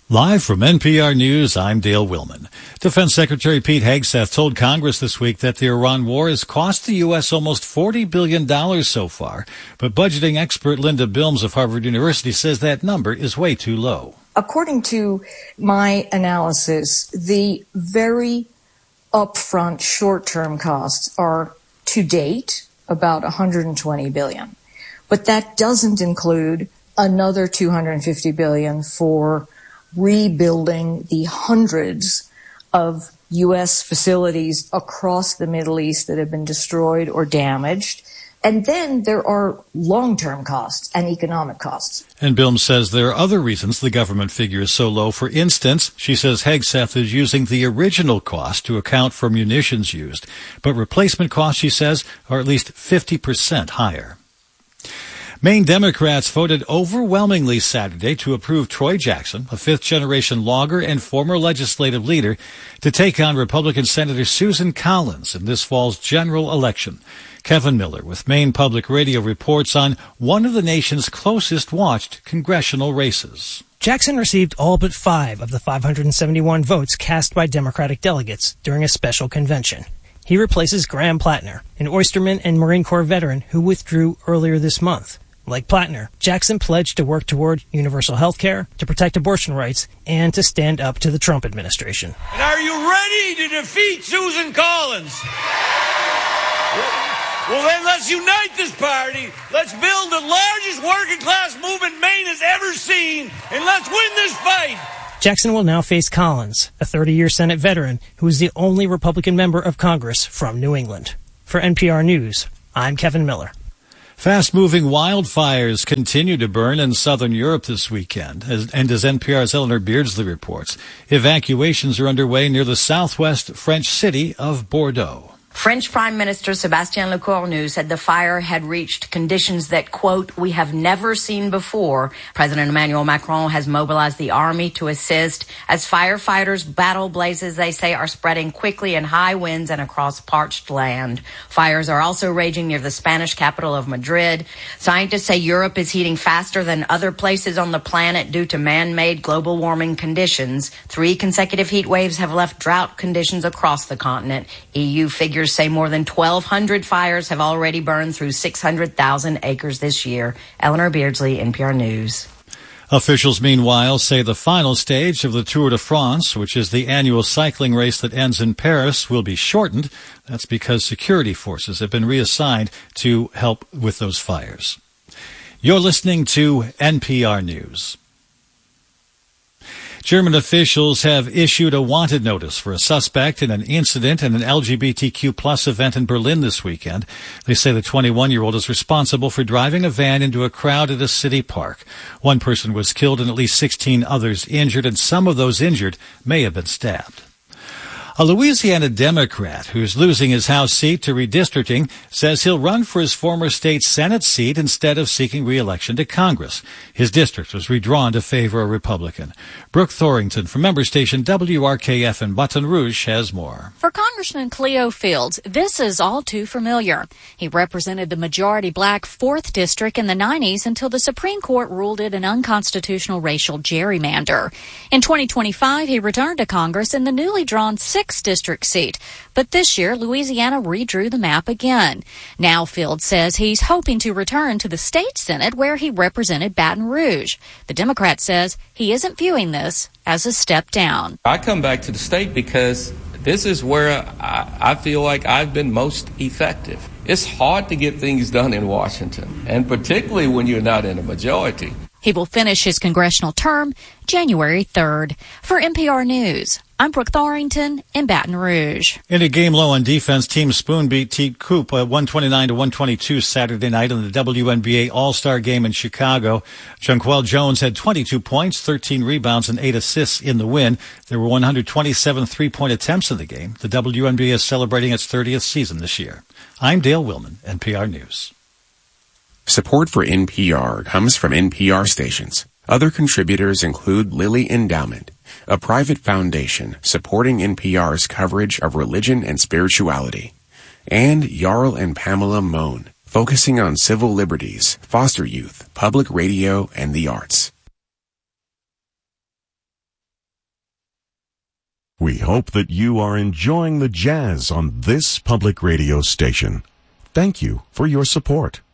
Live from NPR News, I'm Dale Willman. Defense Secretary Pete Hegseth told Congress this week that the Iran war has cost the U.S. almost $40 billion so far, but budgeting expert Linda Bilmes of Harvard University says that number is way too low. According to my analysis, the very upfront short-term costs are, to date, about $120 billion. But that doesn't include another $250 billion for rebuilding the hundreds of U.S. facilities across the Middle East that have been destroyed or damaged. And then there are long-term costs and economic costs. And Bilmes says there are other reasons the government figure is so low. For instance, she says Hegseth is using the original cost to account for munitions used. But replacement costs, she says, are at least 50% higher. Maine Democrats voted overwhelmingly Saturday to approve Troy Jackson, a fifth-generation logger and former legislative leader, to take on Republican Senator Susan Collins in this fall's general election. Kevin Miller with Maine Public Radio reports on one of the nation's closest watched congressional races. Jackson received all but 5 of the 571 votes cast by Democratic delegates during a special convention. He replaces Graham Plattner, an oysterman and Marine Corps veteran who withdrew earlier this month. Like Plattner, Jackson pledged to work toward universal health care, to protect abortion rights, and to stand up to the Trump administration. And are you ready to defeat Susan Collins? Well, then let's unite this party. Let's build the largest working class movement Maine has ever seen, and let's win this fight. Jackson will now face Collins, a 30-year Senate veteran who is the only Republican member of Congress from New England. For NPR News, I'm Kevin Miller. Fast-moving wildfires continue to burn in southern Europe this weekend, and as NPR's Eleanor Beardsley reports, evacuations are underway near the southwest French city of Bordeaux. French Prime Minister Sébastien Lecornu said the fire had reached conditions that, quote, we have never seen before. President Emmanuel Macron has mobilized the army to assist as firefighters battle blazes, they say, are spreading quickly in high winds and across parched land. Fires are also raging near the Spanish capital of Madrid. Scientists say Europe is heating faster than other places on the planet due to man-made global warming conditions. 3 consecutive heat waves have left drought conditions across the continent. EU figures say more than 1,200 fires have already burned through 600,000 acres this year. Eleanor Beardsley, NPR News. Officials, meanwhile, say the final stage of the Tour de France, which is the annual cycling race that ends in Paris, will be shortened. That's because security forces have been reassigned to help with those fires. You're listening to NPR News. German officials have issued a wanted notice for a suspect in an incident in an LGBTQ plus event in Berlin this weekend. They say the 21-year-old is responsible for driving a van into a crowd at a city park. One person was killed and at least 16 others injured, and some of those injured may have been stabbed. A Louisiana Democrat who's losing his House seat to redistricting says he'll run for his former state Senate seat instead of seeking re-election to Congress. His district was redrawn to favor a Republican. Brooke Thorington from member station WRKF in Baton Rouge has more. For Congressman Cleo Fields, this is all too familiar. He represented the majority black 4th District in the 90s until the Supreme Court ruled it an unconstitutional racial gerrymander. In 2025, he returned to Congress in the newly drawn 6th District seat. But this year, Louisiana redrew the map again. Now Fields says he's hoping to return to the state Senate where he represented Baton Rouge. The Democrat says he isn't viewing this as a step down. I come back to the state because this is where I feel like I've been most effective. It's hard to get things done in Washington, and particularly when you're not in a majority. He will finish his congressional term January 3rd. For NPR News, I'm Brooke Thorington in Baton Rouge. In a game low on defense, Team Spoon beat Team Coop 129-122 Saturday night in the WNBA All-Star Game in Chicago. Jonquel Jones had 22 points, 13 rebounds, and 8 assists in the win. There were 127 three-point attempts in the game. The WNBA is celebrating its 30th season this year. I'm Dale Willman, NPR News. Support for NPR comes from NPR stations. Other contributors include Lilly Endowment, a private foundation supporting NPR's coverage of religion and spirituality, and Jarl and Pamela Mohn, focusing on civil liberties, foster youth, public radio, and the arts. We hope that you are enjoying the jazz on this public radio station. Thank you for your support.